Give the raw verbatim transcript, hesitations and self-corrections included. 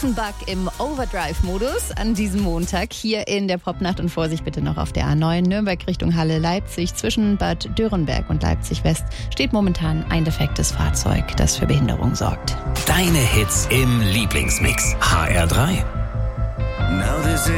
Offenbach im Overdrive-Modus an diesem Montag hier in der Popnacht. Und Vorsicht bitte noch auf der A neun Nürnberg Richtung Halle Leipzig. Zwischen Bad Dürrenberg und Leipzig West steht momentan ein defektes Fahrzeug, das für Behinderung sorgt. Deine Hits im Lieblingsmix. H R drei.